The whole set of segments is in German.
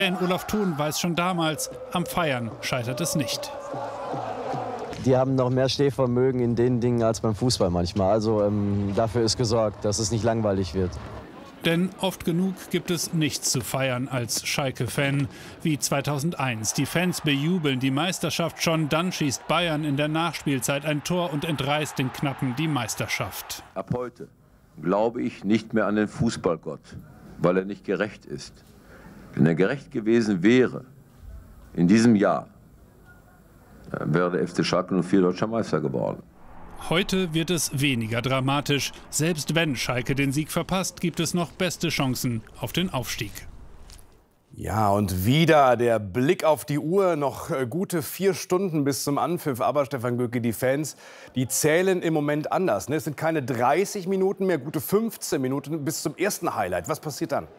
Olaf Thun weiß schon damals, am Feiern scheitert es nicht. Die haben noch mehr Stehvermögen in den Dingen als beim Fußball manchmal. Also dafür ist gesorgt, dass es nicht langweilig wird. Denn oft genug gibt es nichts zu feiern als Schalke-Fan. Wie 2001. Die Fans bejubeln die Meisterschaft schon, dann schießt Bayern in der Nachspielzeit ein Tor und entreißt den Knappen die Meisterschaft. Ab heute glaube ich nicht mehr an den Fußballgott, weil er nicht gerecht ist. Wenn er gerecht gewesen wäre, in diesem Jahr, dann wäre der FC Schalke 04 deutscher Meister geworden. Heute wird es weniger dramatisch. Selbst wenn Schalke den Sieg verpasst, gibt es noch beste Chancen auf den Aufstieg. Ja, und wieder der Blick auf die Uhr. Noch gute 4 Stunden bis zum Anpfiff. Aber Stefan Göcke, die Fans, die zählen im Moment anders. Es sind keine 30 Minuten mehr, gute 15 Minuten bis zum ersten Highlight. Was passiert dann?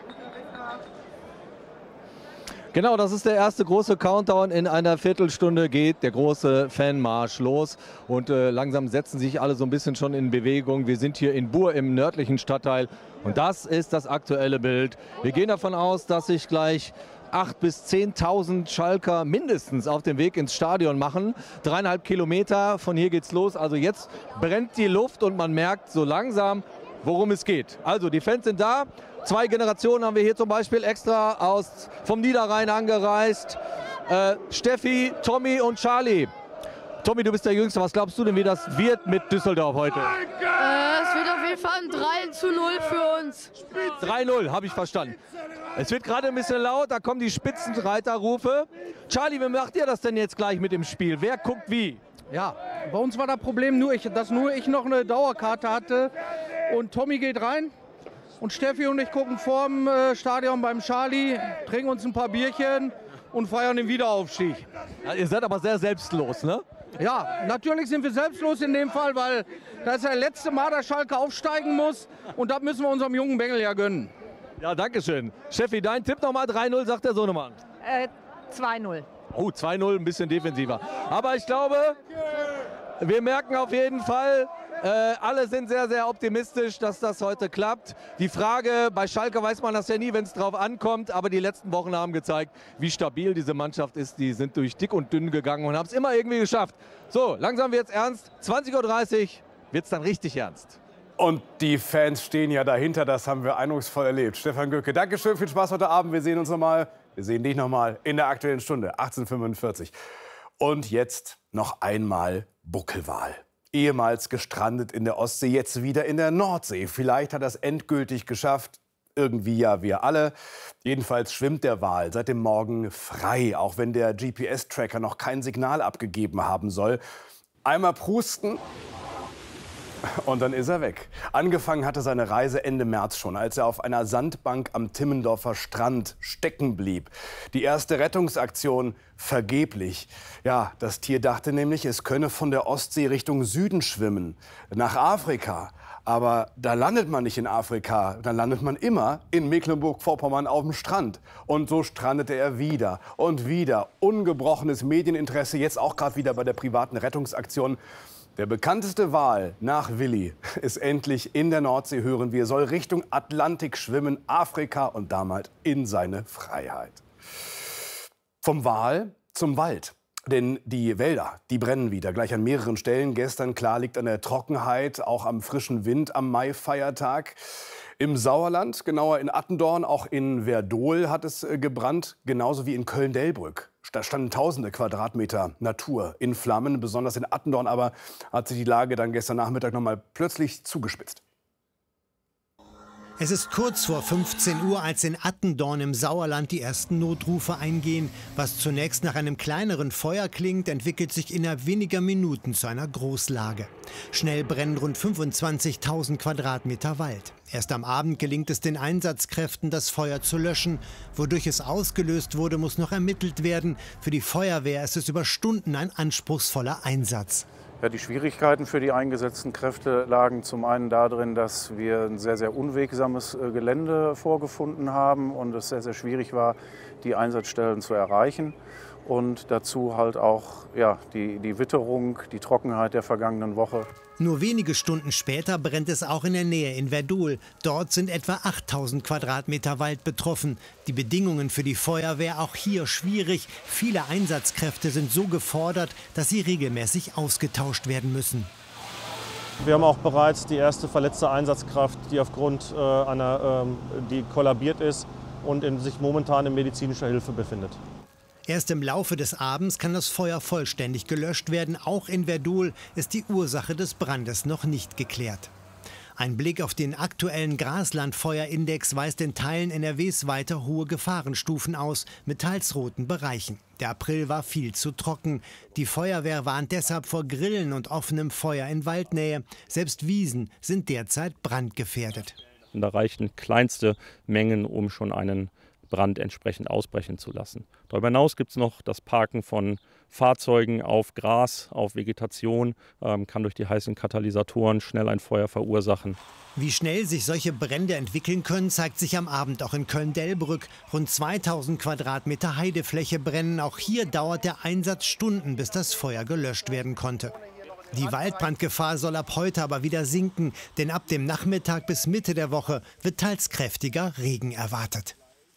Genau, das ist der erste große Countdown. In einer Viertelstunde geht der große Fanmarsch los. Und langsam setzen sich alle so ein bisschen schon in Bewegung. Wir sind hier in Buhr im nördlichen Stadtteil. Und das ist das aktuelle Bild. Wir gehen davon aus, dass sich gleich 8.000 bis 10.000 Schalker mindestens auf den Weg ins Stadion machen. 3,5 Kilometer, von hier geht's los. Also jetzt brennt die Luft und man merkt so langsam, worum es geht. Also die Fans sind da. 2 Generationen haben wir hier zum Beispiel extra vom Niederrhein angereist. Steffi, Tommy und Charlie. Tommy, du bist der Jüngste. Was glaubst du denn, wie das wird mit Düsseldorf heute? Es wird auf jeden Fall ein 3:0 für uns. 3:0, habe ich verstanden. Es wird gerade ein bisschen laut, da kommen die Spitzenreiterrufe. Charlie, wie macht ihr das denn jetzt gleich mit dem Spiel? Wer guckt wie? Ja, bei uns war das Problem dass nur ich noch eine Dauerkarte hatte. Und Tommy geht rein. Und Steffi und ich gucken vorm Stadion beim Charlie, trinken uns ein paar Bierchen und feiern den Wiederaufstieg. Ja, ihr seid aber sehr selbstlos, ne? Ja, natürlich sind wir selbstlos in dem Fall, weil das ist das letzte Mal, dass Schalke aufsteigen muss. Und das müssen wir unserem jungen Bengel ja gönnen. Ja, danke schön. Steffi, dein Tipp nochmal, 3:0, sagt der Sohnemann. 2:0. Oh, 2:0, ein bisschen defensiver. Aber ich glaube, wir merken auf jeden Fall, alle sind sehr, sehr optimistisch, dass das heute klappt. Die Frage, bei Schalke weiß man das ja nie, wenn es drauf ankommt. Aber die letzten Wochen haben gezeigt, wie stabil diese Mannschaft ist. Die sind durch dick und dünn gegangen und haben es immer irgendwie geschafft. So, langsam wird es ernst. 20:30 Uhr wird es dann richtig ernst. Und die Fans stehen ja dahinter. Das haben wir eindrucksvoll erlebt. Stefan Göcke, Dankeschön, viel Spaß heute Abend. Wir sehen uns nochmal. Wir sehen dich nochmal in der Aktuellen Stunde, 18:45. Und jetzt noch einmal Buckelwal. Ehemals gestrandet in der Ostsee, jetzt wieder in der Nordsee. Vielleicht hat er es endgültig geschafft. Irgendwie ja, wir alle. Jedenfalls schwimmt der Wal seit dem Morgen frei, auch wenn der GPS-Tracker noch kein Signal abgegeben haben soll. Einmal prusten und dann ist er weg. Angefangen hatte seine Reise Ende März schon, als er auf einer Sandbank am Timmendorfer Strand stecken blieb. Die erste Rettungsaktion vergeblich. Ja, das Tier dachte nämlich, es könne von der Ostsee Richtung Süden schwimmen, nach Afrika. Aber da landet man nicht in Afrika, dann landet man immer in Mecklenburg-Vorpommern auf dem Strand. Und so strandete er wieder und wieder. Ungebrochenes Medieninteresse, jetzt auch gerade wieder bei der privaten Rettungsaktion. Der bekannteste Wal nach Willi ist endlich in der Nordsee, hören wir, soll Richtung Atlantik schwimmen, Afrika und damit in seine Freiheit. Vom Wal zum Wald. Denn die Wälder, die brennen wieder, gleich an mehreren Stellen. Gestern, klar, liegt an der Trockenheit, auch am frischen Wind am Maifeiertag. Im Sauerland, genauer in Attendorn, auch in Werdohl hat es gebrannt, genauso wie in Köln-Delbrück. Da standen tausende Quadratmeter Natur in Flammen, besonders in Attendorn, aber hat sich die Lage dann gestern Nachmittag noch mal plötzlich zugespitzt. Es ist kurz vor 15 Uhr, als in Attendorn im Sauerland die ersten Notrufe eingehen. Was zunächst nach einem kleineren Feuer klingt, entwickelt sich innerhalb weniger Minuten zu einer Großlage. Schnell brennen rund 25.000 Quadratmeter Wald. Erst am Abend gelingt es den Einsatzkräften, das Feuer zu löschen. Wodurch es ausgelöst wurde, muss noch ermittelt werden. Für die Feuerwehr ist es über Stunden ein anspruchsvoller Einsatz. Ja, die Schwierigkeiten für die eingesetzten Kräfte lagen zum einen darin, dass wir ein sehr, sehr unwegsames Gelände vorgefunden haben und es sehr, sehr schwierig war, die Einsatzstellen zu erreichen. und dazu halt auch die Witterung, die Trockenheit der vergangenen Woche. Nur wenige Stunden später brennt es auch in der Nähe in Werdohl. Dort sind etwa 8000 Quadratmeter Wald betroffen. Die Bedingungen für die Feuerwehr auch hier schwierig. Viele Einsatzkräfte sind so gefordert, dass sie regelmäßig ausgetauscht werden müssen. Wir haben auch bereits die erste verletzte Einsatzkraft, die aufgrund die kollabiert ist und sich momentan in medizinischer Hilfe befindet. Erst im Laufe des Abends kann das Feuer vollständig gelöscht werden. Auch in Werdohl ist die Ursache des Brandes noch nicht geklärt. Ein Blick auf den aktuellen Graslandfeuerindex weist in Teilen NRWs weiter hohe Gefahrenstufen aus, mit teils roten Bereichen. Der April war viel zu trocken. Die Feuerwehr warnt deshalb vor Grillen und offenem Feuer in Waldnähe. Selbst Wiesen sind derzeit brandgefährdet. Und da reichen kleinste Mengen, um schon einen Brand entsprechend ausbrechen zu lassen. Darüber hinaus gibt es noch das Parken von Fahrzeugen auf Gras, auf Vegetation, kann durch die heißen Katalysatoren schnell ein Feuer verursachen. Wie schnell sich solche Brände entwickeln können, zeigt sich am Abend auch in Köln-Delbrück. Rund 2000 Quadratmeter Heidefläche brennen. Auch hier dauert der Einsatz Stunden, bis das Feuer gelöscht werden konnte. Die Waldbrandgefahr soll ab heute aber wieder sinken, denn ab dem Nachmittag bis Mitte der Woche wird teils kräftiger Regen erwartet.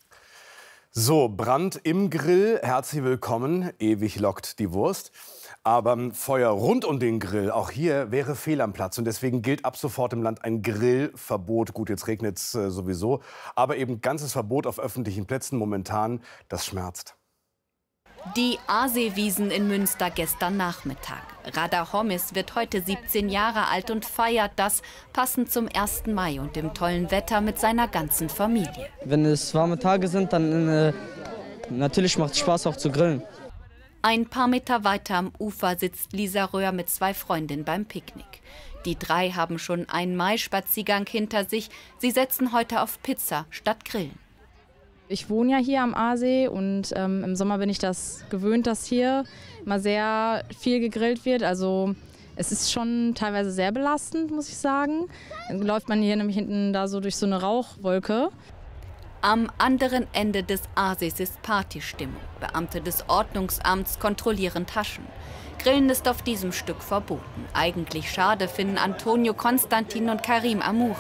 So, Brand im Grill, herzlich willkommen, ewig lockt die Wurst. Aber Feuer rund um den Grill, auch hier wäre fehl am Platz. Und deswegen gilt ab sofort im Land ein Grillverbot. Gut, jetzt regnet es sowieso, aber eben ganzes Verbot auf öffentlichen Plätzen momentan, das schmerzt. Die Aasee-Wiesn in Münster gestern Nachmittag. Radha Hommis wird heute 17 Jahre alt und feiert das, passend zum 1. Mai und dem tollen Wetter mit seiner ganzen Familie. Wenn es warme Tage sind, dann natürlich macht es Spaß auch zu grillen. Ein paar Meter weiter am Ufer sitzt Lisa Röhr mit 2 Freundinnen beim Picknick. Die 3 haben schon einen Mai-Spaziergang hinter sich. Sie setzen heute auf Pizza statt Grillen. Ich wohne ja hier am Aasee und im Sommer bin ich das gewöhnt, dass hier mal sehr viel gegrillt wird. Also es ist schon teilweise sehr belastend, muss ich sagen. Dann läuft man hier nämlich hinten da so durch so eine Rauchwolke. Am anderen Ende des Aasees ist Partystimmung. Beamte des Ordnungsamts kontrollieren Taschen. Grillen ist auf diesem Stück verboten. Eigentlich schade finden Antonio Konstantin und Karim Amoura.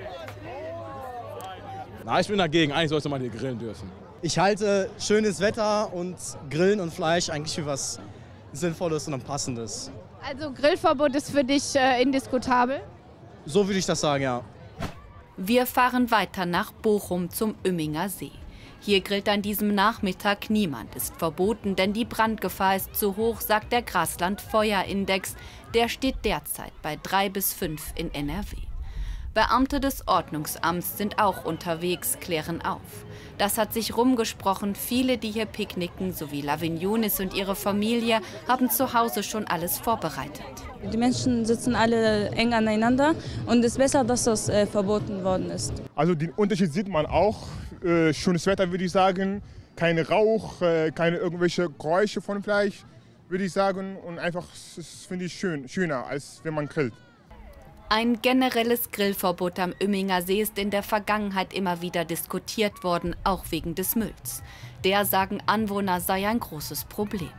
Na, ich bin dagegen. Eigentlich sollte man hier grillen dürfen. Ich halte schönes Wetter und Grillen und Fleisch eigentlich für was Sinnvolles und Passendes. Also Grillverbot ist für dich indiskutabel? So würde ich das sagen, ja. Wir fahren weiter nach Bochum zum Uemminger See. Hier grillt an diesem Nachmittag niemand. Ist verboten, denn die Brandgefahr ist zu hoch, sagt der Graslandfeuerindex. Der steht derzeit bei 3 bis 5 in NRW. Beamte des Ordnungsamts sind auch unterwegs, klären auf. Das hat sich rumgesprochen. Viele, die hier picknicken, sowie Lavignonis und ihre Familie, haben zu Hause schon alles vorbereitet. Die Menschen sitzen alle eng aneinander und es ist besser, dass das verboten worden ist. Also den Unterschied sieht man auch. Schönes Wetter, würde ich sagen. Kein Rauch, keine irgendwelche Geräusche von Fleisch, würde ich sagen. Und einfach, das finde ich schöner, als wenn man grillt. Ein generelles Grillverbot am Uemminger See ist in der Vergangenheit immer wieder diskutiert worden, auch wegen des Mülls. Der, sagen Anwohner, sei ein großes Problem.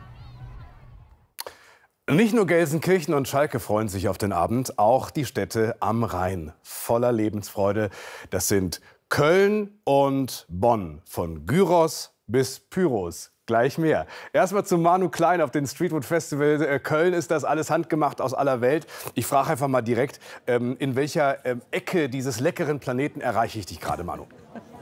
Nicht nur Gelsenkirchen und Schalke freuen sich auf den Abend, auch die Städte am Rhein. Voller Lebensfreude. Das sind Köln und Bonn. Von Gyros bis Pyros. Gleich mehr. Erstmal zu Manu Klein auf dem Streetfood Festival. Köln ist das alles handgemacht aus aller Welt. Ich frage einfach mal direkt, in welcher Ecke dieses leckeren Planeten erreiche ich dich gerade, Manu?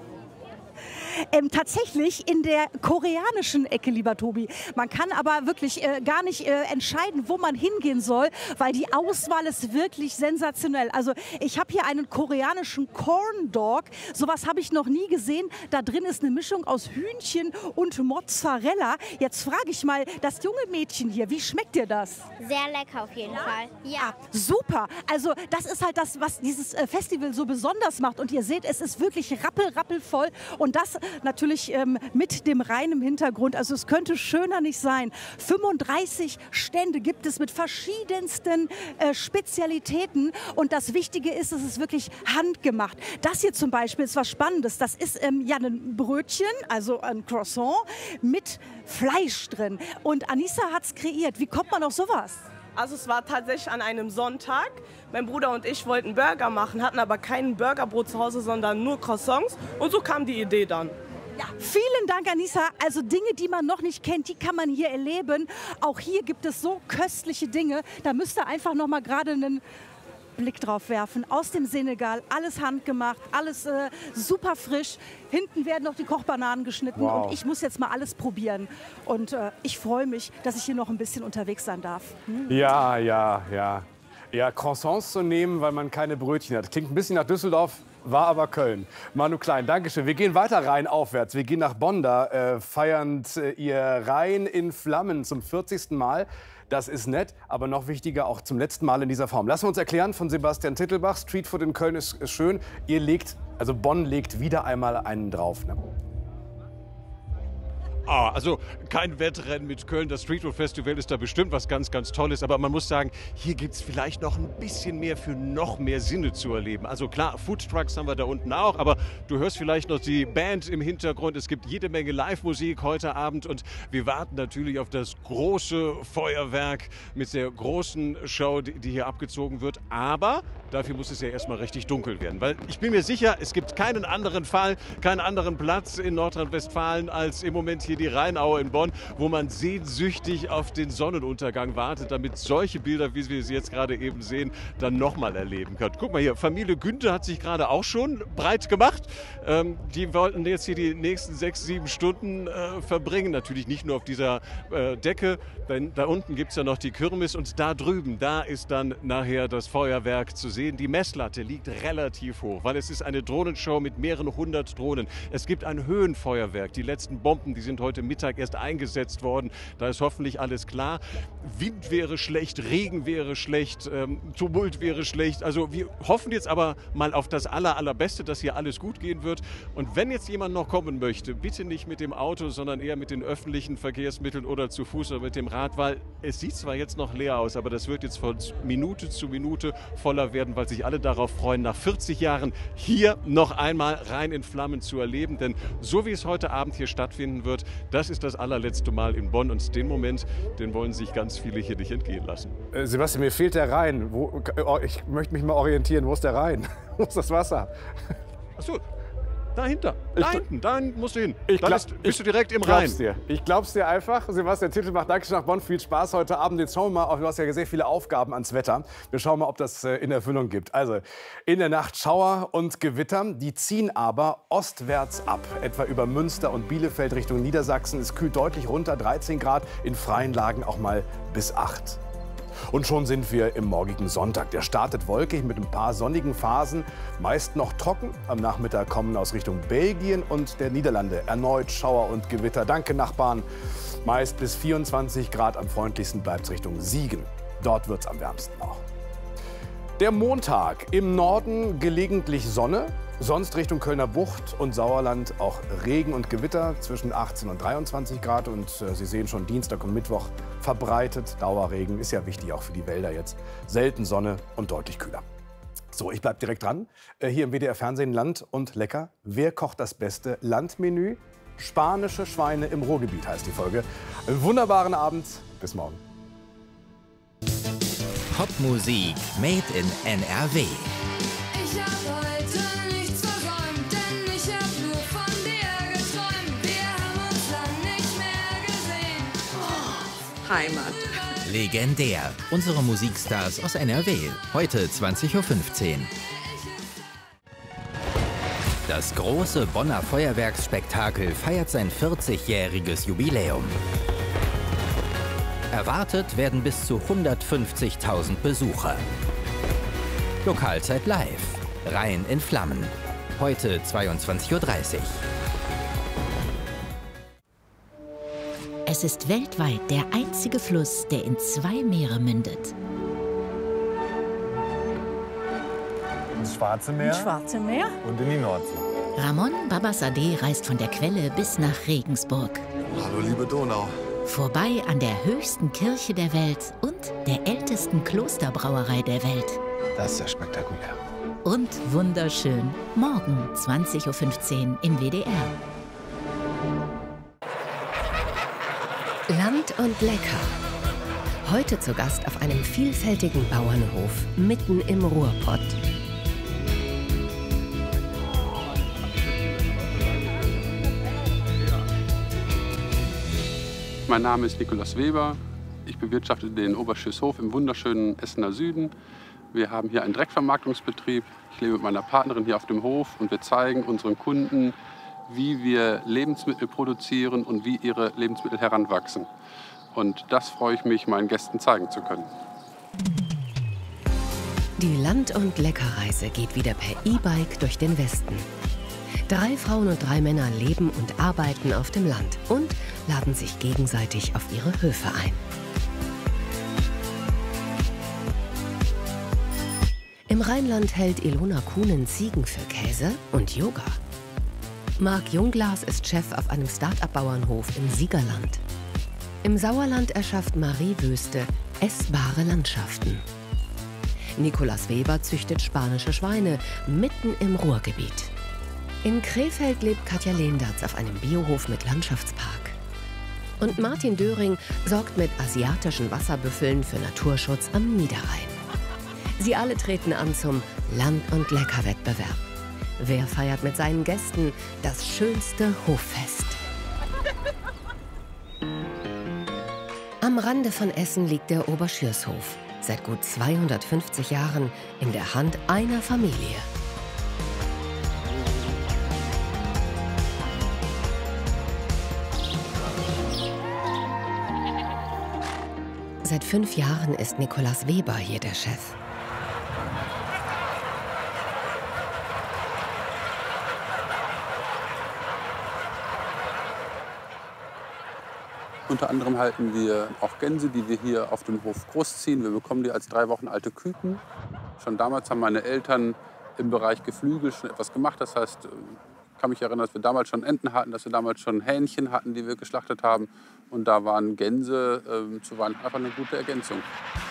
Tatsächlich in der koreanischen Ecke, lieber Tobi. Man kann aber wirklich gar nicht entscheiden, wo man hingehen soll, weil die Auswahl ist wirklich sensationell. Also ich habe hier einen koreanischen Corn Dog. Sowas habe ich noch nie gesehen. Da drin ist eine Mischung aus Hühnchen und Mozzarella. Jetzt frage ich mal das junge Mädchen hier, wie schmeckt dir das? Sehr lecker auf jeden Fall. Ja. Super. Also das ist halt das, was dieses Festival so besonders macht. Und ihr seht, es ist wirklich rappelvoll. Und das natürlich mit dem Rhein im Hintergrund. Also es könnte schöner nicht sein. 35 Stände gibt es mit verschiedensten Spezialitäten. Und das Wichtige ist, es ist wirklich handgemacht. Das hier zum Beispiel ist was Spannendes. Das ist ja ein Brötchen, also ein Croissant mit Fleisch drin. Und Anissa hat es kreiert. Wie kommt man auf sowas? Also es war tatsächlich an einem Sonntag. Mein Bruder und ich wollten Burger machen, hatten aber kein Burgerbrot zu Hause, sondern nur Croissants. Und so kam die Idee dann. Ja, vielen Dank, Anissa. Also Dinge, die man noch nicht kennt, die kann man hier erleben. Auch hier gibt es so köstliche Dinge. Da müsst ihr einfach noch mal gerade einen Blick drauf werfen. Aus dem Senegal, alles handgemacht, alles super frisch. Hinten werden noch die Kochbananen geschnitten und ich muss jetzt mal alles probieren. Und ich freue mich, dass ich hier noch ein bisschen unterwegs sein darf. Ja, Croissants zu nehmen, weil man keine Brötchen hat. Klingt ein bisschen nach Düsseldorf, war aber Köln. Manu Klein, Dankeschön. Wir gehen weiter rheinaufwärts. Wir gehen nach Bonn, da feiern ihr Rhein in Flammen zum 40. Mal. Das ist nett, aber noch wichtiger, auch zum letzten Mal in dieser Form. Lassen wir uns erklären von Sebastian Tittelbach. Streetfood in Köln ist schön. Bonn legt wieder einmal einen drauf. Ne? Also kein Wettrennen mit Köln. Das Streetfood Festival ist da bestimmt was ganz, ganz Tolles. Aber man muss sagen, hier gibt es vielleicht noch ein bisschen mehr für noch mehr Sinne zu erleben. Also klar, Foodtrucks haben wir da unten auch. Aber du hörst vielleicht noch die Band im Hintergrund. Es gibt jede Menge Live-Musik heute Abend. Und wir warten natürlich auf das große Feuerwerk mit der großen Show, die hier abgezogen wird. Aber dafür muss es ja erstmal richtig dunkel werden. Weil ich bin mir sicher, es gibt keinen anderen Fall, keinen anderen Platz in Nordrhein-Westfalen als im Moment hier die Rheinaue in Bonn, wo man sehnsüchtig auf den Sonnenuntergang wartet, damit solche Bilder, wie wir sie jetzt gerade eben sehen, dann nochmal erleben kann. Guck mal hier, Familie Günther hat sich gerade auch schon breit gemacht. Die wollten jetzt hier die nächsten 6, 7 Stunden verbringen. Natürlich nicht nur auf dieser Decke, denn da unten gibt es ja noch die Kirmes und da drüben, da ist dann nachher das Feuerwerk zu sehen. Die Messlatte liegt relativ hoch, weil es ist eine Drohnenshow mit mehreren 100 Drohnen. Es gibt ein Höhenfeuerwerk. Die letzten Bomben, die sind heute Mittag erst eingesetzt worden. Da ist hoffentlich alles klar. Wind wäre schlecht, Regen wäre schlecht, Tumult wäre schlecht. Also wir hoffen jetzt aber mal auf das Allerbeste, dass hier alles gut gehen wird. Und wenn jetzt jemand noch kommen möchte, bitte nicht mit dem Auto, sondern eher mit den öffentlichen Verkehrsmitteln oder zu Fuß oder mit dem Rad, weil es sieht zwar jetzt noch leer aus, aber das wird jetzt von Minute zu Minute voller werden, weil sich alle darauf freuen, nach 40 Jahren hier noch einmal Rhein in Flammen zu erleben. Denn so wie es heute Abend hier stattfinden wird, das ist das allerletzte Mal in Bonn und den Moment, den wollen sich ganz viele hier nicht entgehen lassen. Sebastian, mir fehlt der Rhein. Ich möchte mich mal orientieren. Wo ist der Rhein? Wo ist das Wasser? Achso, dahinter. Da hinten, da musst du hin. Bist du direkt im Rhein. Ich glaub's dir einfach. Sebastian Tittelbach, danke nach Bonn. Viel Spaß heute Abend. Jetzt schauen wir mal, du hast ja sehr viele Aufgaben ans Wetter. Wir schauen mal, ob das in Erfüllung gibt. Also, in der Nacht Schauer und Gewitter. Die ziehen aber ostwärts ab. Etwa über Münster und Bielefeld Richtung Niedersachsen. Es kühlt deutlich runter, 13 Grad. In freien Lagen auch mal bis 8. Und schon sind wir im morgigen Sonntag. Der startet wolkig mit ein paar sonnigen Phasen, meist noch trocken. Am Nachmittag kommen aus Richtung Belgien und der Niederlande erneut Schauer und Gewitter. Danke, Nachbarn. Meist bis 24 Grad. Am freundlichsten bleibt es Richtung Siegen. Dort wird es am wärmsten auch. Der Montag. Im Norden gelegentlich Sonne. Sonst Richtung Kölner Bucht und Sauerland auch Regen und Gewitter zwischen 18 und 23 Grad. Und Sie sehen schon, Dienstag und Mittwoch verbreitet. Dauerregen ist ja wichtig auch für die Wälder jetzt. Selten Sonne und deutlich kühler. So, ich bleibe direkt dran. Hier im WDR-Fernsehen Land und Lecker. Wer kocht das beste Landmenü? Spanische Schweine im Ruhrgebiet heißt die Folge. Einen wunderbaren Abend. Bis morgen. Popmusik made in NRW. Ich hab heute nichts versäumt, denn ich hab nur von dir geträumt. Wir haben uns lang nicht mehr gesehen. Oh, Heimat. Legendär. Unsere Musikstars aus NRW. Heute 20:15 Uhr. Das große Bonner Feuerwerksspektakel feiert sein 40-jähriges Jubiläum. Erwartet werden bis zu 150.000 Besucher. Lokalzeit live. Rhein in Flammen. Heute 22:30 Uhr. Es ist weltweit der einzige Fluss, der in 2 Meere mündet. Ins Schwarze Meer. Ins Schwarze Meer. Und in die Nordsee. Ramon Babasade reist von der Quelle bis nach Regensburg. Hallo, liebe Donau. Vorbei an der höchsten Kirche der Welt und der ältesten Klosterbrauerei der Welt. Das ist ja spektakulär. Und wunderschön. Morgen 20:15 Uhr im WDR. Land und lecker. Heute zu Gast auf einem vielfältigen Bauernhof mitten im Ruhrpott. Mein Name ist Nikolaus Weber. Ich bewirtschafte den Oberschüsshof im wunderschönen Essener Süden. Wir haben hier einen Dreckvermarktungsbetrieb. Ich lebe mit meiner Partnerin hier auf dem Hof und wir zeigen unseren Kunden, wie wir Lebensmittel produzieren und wie ihre Lebensmittel heranwachsen. Und das freue ich mich, meinen Gästen zeigen zu können. Die Land- und Leckerreise geht wieder per E-Bike durch den Westen. 3 Frauen und 3 Männer leben und arbeiten auf dem Land und laden sich gegenseitig auf ihre Höfe ein. Im Rheinland hält Ilona Kuhnen Ziegen für Käse und Yoga. Marc Jungglas ist Chef auf einem Start-up-Bauernhof im Siegerland. Im Sauerland erschafft Marie Wüste essbare Landschaften. Nikolaus Weber züchtet spanische Schweine mitten im Ruhrgebiet. In Krefeld lebt Katja Lehnders auf einem Biohof mit Landschaftspark. Und Martin Döring sorgt mit asiatischen Wasserbüffeln für Naturschutz am Niederrhein. Sie alle treten an zum Land- und Lecker-Wettbewerb. Wer feiert mit seinen Gästen das schönste Hoffest? Am Rande von Essen liegt der Oberschürshof. Seit gut 250 Jahren in der Hand einer Familie. Seit 5 Jahren ist Nikolaus Weber hier der Chef. Unter anderem halten wir auch Gänse, die wir hier auf dem Hof großziehen. Wir bekommen die als 3 Wochen alte Küken. Schon damals haben meine Eltern im Bereich Geflügel schon etwas gemacht. Das heißt, ich kann mich erinnern, dass wir damals schon Enten hatten, dass wir damals schon Hähnchen hatten, die wir geschlachtet haben. Und da waren Gänse zu Weihnachten einfach eine gute Ergänzung.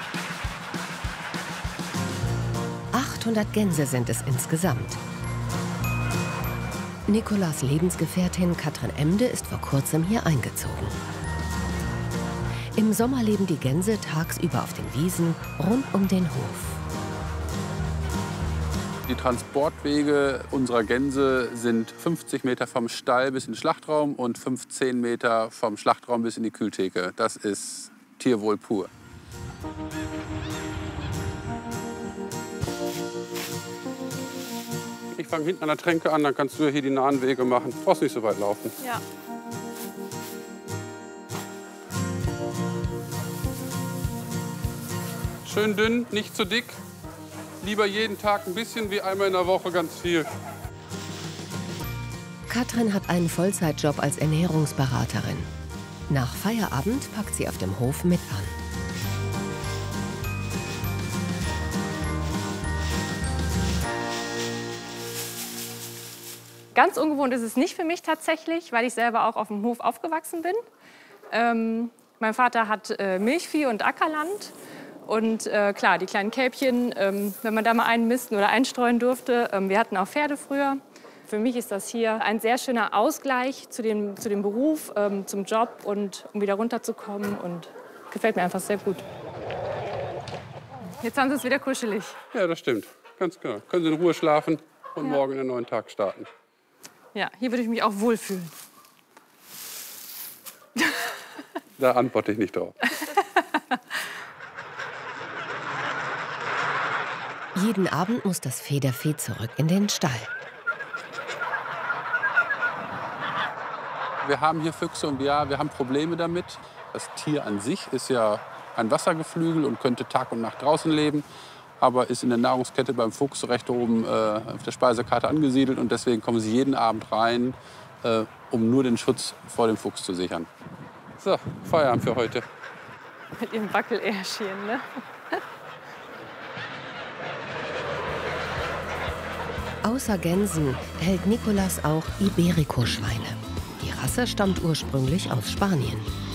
800 Gänse sind es insgesamt. Nikolaus' Lebensgefährtin Katrin Emde ist vor kurzem hier eingezogen. Im Sommer leben die Gänse tagsüber auf den Wiesen rund um den Hof. Die Transportwege unserer Gänse sind 50 Meter vom Stall bis in den Schlachtraum und 15 Meter vom Schlachtraum bis in die Kühltheke. Das ist Tierwohl pur. Ich fange hinten an der Tränke an, dann kannst du hier die nahen Wege machen. Du brauchst nicht so weit laufen. Ja. Schön dünn, nicht zu dick. Lieber jeden Tag ein bisschen, wie einmal in der Woche ganz viel. Katrin hat einen Vollzeitjob als Ernährungsberaterin. Nach Feierabend packt sie auf dem Hof mit an. Ganz ungewohnt ist es nicht für mich tatsächlich, weil ich selber auch auf dem Hof aufgewachsen bin. Mein Vater hat Milchvieh und Ackerland. Und klar, die kleinen Kälbchen, wenn man da mal einmisten oder einstreuen durfte. Wir hatten auch Pferde früher. Für mich ist das hier ein sehr schöner Ausgleich zu dem Beruf, zum Job und um wieder runterzukommen. Und gefällt mir einfach sehr gut. Jetzt haben Sie es wieder kuschelig. Ja, das stimmt. Ganz genau. Können Sie in Ruhe schlafen und morgen in einen neuen Tag starten. Ja, hier würde ich mich auch wohlfühlen. Da antworte ich nicht drauf. Jeden Abend muss das Federvieh zurück in den Stall. Wir haben hier Füchse und ja, wir haben Probleme damit. Das Tier an sich ist ja ein Wassergeflügel und könnte Tag und Nacht draußen leben, aber ist in der Nahrungskette beim Fuchs recht oben auf der Speisekarte angesiedelt und deswegen kommen sie jeden Abend rein, um nur den Schutz vor dem Fuchs zu sichern. So, Feierabend für heute. Mit ihrem Wackelärschchen, ne? Außer Gänsen hält Nicolas auch Iberico-Schweine. Die Rasse stammt ursprünglich aus Spanien.